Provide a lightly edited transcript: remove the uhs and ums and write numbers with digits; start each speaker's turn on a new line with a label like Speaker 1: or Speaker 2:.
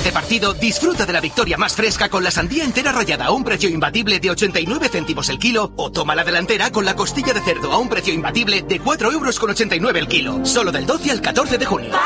Speaker 1: este partido, disfruta de la victoria más fresca con la sandía entera rallada a un precio imbatible de 89 céntimos el kilo, o toma la delantera con la costilla de cerdo a un precio imbatible de 4,89 € el kilo. Solo del 12 al 14 de junio.